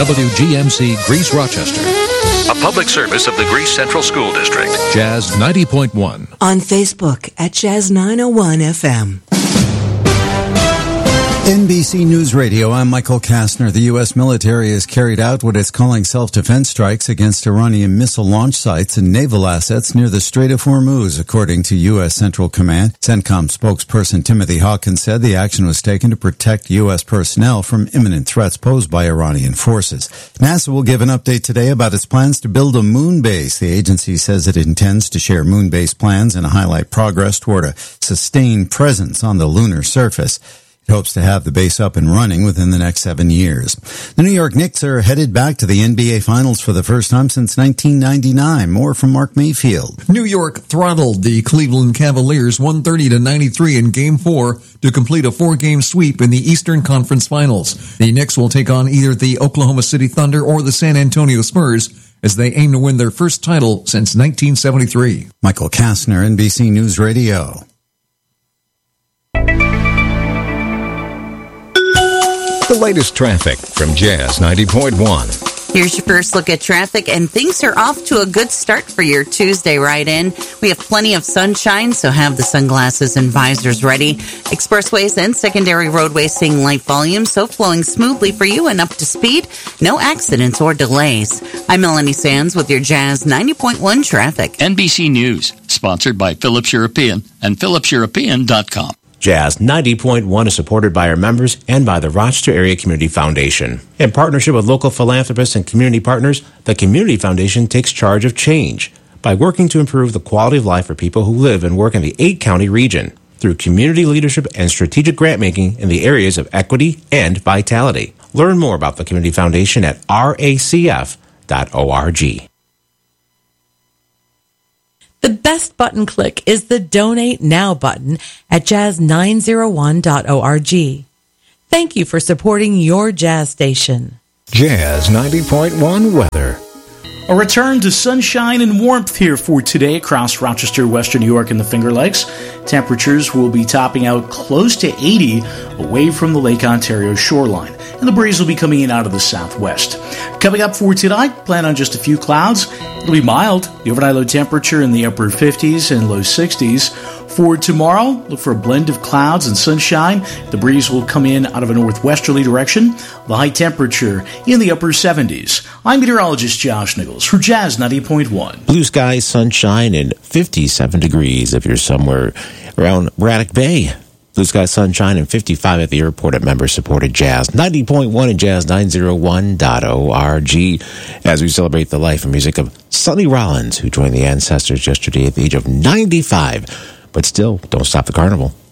WGMC Greece Rochester. A public service of the Greece Central School District. Jazz 90.1. On Facebook at Jazz 901 FM. NBC News Radio, I'm Michael Kastner. The U.S. military has carried out what it's calling self-defense strikes against Iranian missile launch sites and naval assets near the Strait of Hormuz, according to U.S. Central Command. CENTCOM spokesperson Timothy Hawkins said the action was taken to protect U.S. personnel from imminent threats posed by Iranian forces. NASA will give an update today about its plans to build a moon base. The agency says it intends to share moon base plans and highlight progress toward a sustained presence on the lunar surface. It hopes to have the base up and running within the next 7 years. The New York Knicks are headed back to the NBA Finals for the first time since 1999. More from Mark Mayfield. New York throttled the Cleveland Cavaliers 130-93 in Game 4 to complete a 4-game sweep in the Eastern Conference Finals. The Knicks will take on either the Oklahoma City Thunder or the San Antonio Spurs as they aim to win their first title since 1973. Michael Kastner, NBC News Radio. The latest traffic from Jazz 90.1. Here's your first look at traffic, and things are off to a good start for your Tuesday ride-in. We have plenty of sunshine, so have the sunglasses and visors ready. Expressways and secondary roadways seeing light volume, so flowing smoothly for you and up to speed. No accidents or delays. I'm Melanie Sands with your Jazz 90.1 traffic. NBC News, sponsored by Phillips European and phillipseuropean.com. Jazz 90.1 is supported by our members and by the Rochester Area Community Foundation. In partnership with local philanthropists and community partners, the Community Foundation takes charge of change by working to improve the quality of life for people who live and work in the 8-county region through community leadership and strategic grant-making in the areas of equity and vitality. Learn more about the Community Foundation at racf.org. The best button click is the Donate Now button at jazz901.org. Thank you for supporting your jazz station. Jazz 90.1 weather. A return to sunshine and warmth here for today across Rochester, Western New York, and the Finger Lakes. Temperatures will be topping out close to 80 away from the Lake Ontario shoreline, and the breeze will be coming in out of the southwest. Coming up for tonight, plan on just a few clouds. It'll be mild. The overnight low temperature in the upper 50s and low 60s. For tomorrow, look for a blend of clouds and sunshine. The breeze will come in out of a northwesterly direction. The high temperature in the upper 70s. I'm meteorologist Josh Nichols for Jazz 90.1. Blue skies, sunshine, and 57 degrees if you're somewhere around Braddock Bay. Blue sky, sunshine, and 55 at the airport at member-supported Jazz 90.1 and jazz901.org as we celebrate the life and music of Sonny Rollins, who joined the Ancestors yesterday at the age of 95. But still, don't stop the carnival.